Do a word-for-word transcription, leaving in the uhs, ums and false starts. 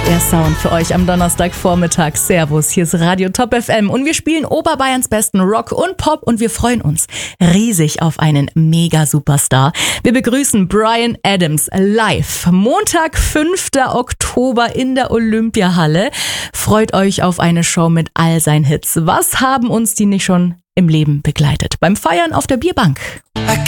Der Sound für euch am Donnerstagvormittag. Servus, hier ist Radio Top F M und wir spielen Oberbayerns besten Rock und Pop und wir freuen uns riesig auf einen Mega-Superstar. Wir begrüßen Bryan Adams live. Montag, fünfter Oktober in der Olympiahalle. Freut euch auf eine Show mit all seinen Hits. Was haben uns die nicht schon im Leben begleitet? Beim Feiern auf der Bierbank. I